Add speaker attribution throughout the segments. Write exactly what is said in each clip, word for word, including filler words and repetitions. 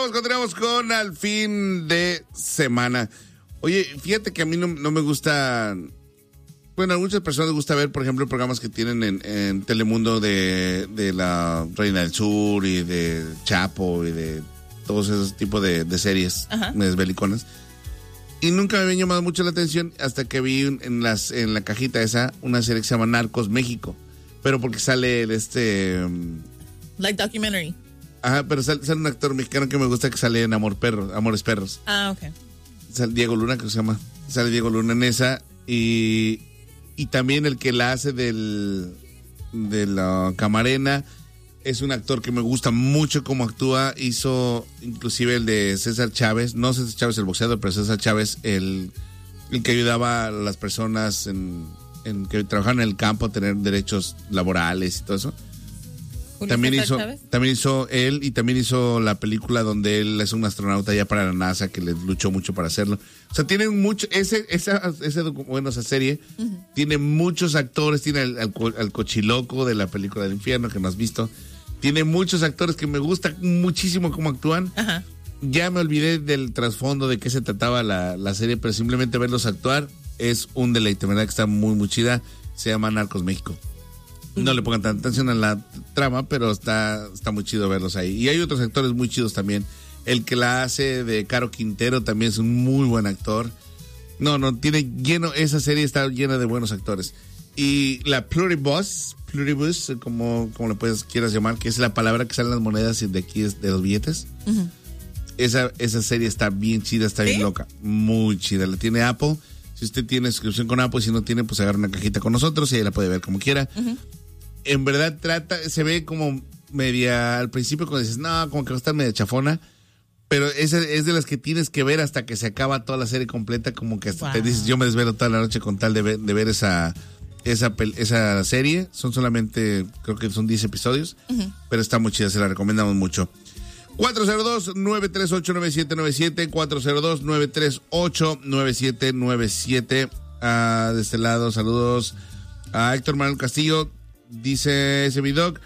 Speaker 1: Continuamos, continuamos con Al Fin de Semana. Oye, fíjate que a mí no, no me gusta... Bueno, a muchas personas les gusta ver, por ejemplo, programas que tienen en, en Telemundo de, de la Reina del Sur y de Chapo y de todos esos tipos de, de series beliconas. Y nunca me había llamado mucho la atención hasta que vi en, las, en la cajita esa una serie que se llama Narcos México. Pero porque sale el este... Um,
Speaker 2: like documentary.
Speaker 1: Ajá, pero sale, sale un actor mexicano que me gusta que sale en Amor Perros, Amores Perros.
Speaker 2: Ah, ok.
Speaker 1: Sale Diego Luna, que se llama. Sale Diego Luna en esa. Y, y también el que la hace del de la Camarena es un actor que me gusta mucho cómo actúa. Hizo inclusive el de César Chávez. No César Chávez el boxeador, pero César Chávez el, el que ayudaba a las personas en, en que trabajaban en el campo a tener derechos laborales y todo eso. También hizo, también hizo él y también hizo la película donde él es un astronauta ya para la NASA que le luchó mucho para hacerlo. O sea, tiene mucho, ese, esa, ese, bueno, esa serie uh-huh. tiene muchos actores, tiene al, al, al cochiloco de la película del infierno que no has visto. Tiene muchos actores que me gusta muchísimo cómo actúan. Uh-huh. Ya me olvidé del trasfondo de qué se trataba la, la serie, pero simplemente verlos actuar es un deleite, ¿verdad? Que está muy, muy chida. Se llama Narcos México. No le pongan tanta atención a la trama, pero está, está muy chido verlos ahí. Y hay otros actores muy chidos también. El que la hace de Caro Quintero también es un muy buen actor. No, no, tiene lleno, esa serie está llena de buenos actores. Y la Pluribus, Pluribus, como, como le puedes, quieras llamar, que es la palabra que sale en las monedas de aquí, de los billetes. Uh-huh. Esa, esa serie está bien chida, está ¿Sí? bien loca. Muy chida. La tiene Apple. Si usted tiene suscripción con Apple, si no tiene, pues agarra una cajita con nosotros y ahí la puede ver como quiera. Uh-huh. En verdad trata, se ve como media, al principio cuando dices, no, como que va a estar media chafona, pero esa es de las que tienes que ver hasta que se acaba toda la serie completa, como que hasta wow. te dices, yo me desvelo toda la noche con tal de ver, de ver esa, esa, esa serie. Son solamente, creo que son diez episodios, uh-huh. pero está muy chida, se la recomendamos mucho. cuatro cero dos, nueve tres ocho, nueve siete nueve siete, cuatro cero dos, nueve tres ocho, nueve siete nueve siete. Ah, de este lado, saludos a Héctor Manuel Castillo. Dice ese Vidoc,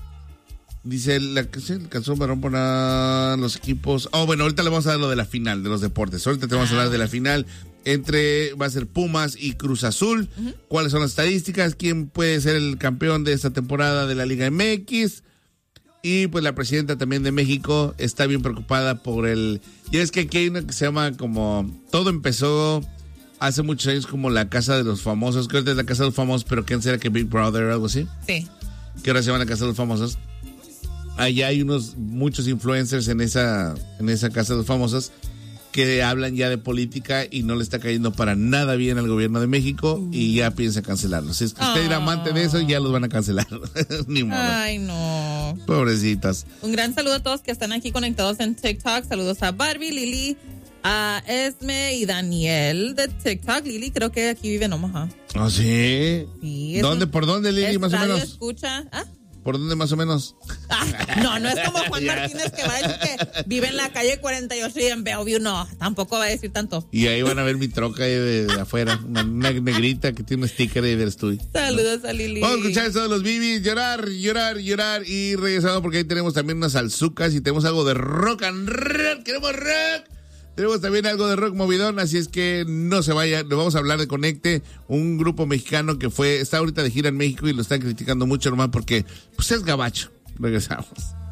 Speaker 1: dice la que se alcanzó varón para los equipos. Oh, bueno, ahorita le vamos a dar lo de la final de los deportes. Ahorita te vamos a hablar de la final entre, va a ser Pumas y Cruz Azul. Uh-huh. ¿Cuáles son las estadísticas? ¿Quién puede ser el campeón de esta temporada de la Liga M X? Y pues la presidenta también de México está bien preocupada por el... Y es que aquí hay una que se llama como... Todo empezó... hace muchos años como la Casa de los Famosos, creo que es la Casa de los Famosos, pero ¿quién será que Big Brother o algo así?
Speaker 2: Sí.
Speaker 1: Que ahora se llama la Casa de los Famosos. Allá hay unos, muchos influencers en esa, en esa Casa de los Famosos que hablan ya de política y no le está cayendo para nada bien al gobierno de México uh. y ya piensa cancelarlos. Si es que usted oh. era amante de eso, ya los van a cancelar. Ni modo.
Speaker 2: Ay, no.
Speaker 1: Pobrecitas.
Speaker 2: Un gran saludo a todos que están aquí conectados en TikTok. Saludos a Barbie, Lili, a Esme y Daniel de TikTok. Lili creo que aquí vive en Omaha.
Speaker 1: ¿Ah, sí?
Speaker 2: Sí.
Speaker 1: ¿Dónde, por dónde, Lili, más o menos?
Speaker 2: Escucha. ¿Ah?
Speaker 1: ¿Por dónde más o menos?
Speaker 2: Ah, no, no es como Juan Martínez que va a decir que vive en la calle cuarenta y ocho y en Bellevue. No, tampoco va a decir tanto.
Speaker 1: Y ahí van a ver mi troca ahí de, de afuera. Una, una negrita que tiene un sticker ahí del estudio.
Speaker 2: Saludos a Lili.
Speaker 1: Vamos a escuchar eso de los Bibis. Llorar, llorar, llorar. Y regresamos porque ahí tenemos también unas salsucas y tenemos algo de rock and roll. ¡Queremos rock! Tenemos también algo de rock movidón, así es que no se vaya. Le vamos a hablar de Conecte, un grupo mexicano que fue está ahorita de gira en México y lo están criticando mucho nomás porque pues es gabacho. Regresamos.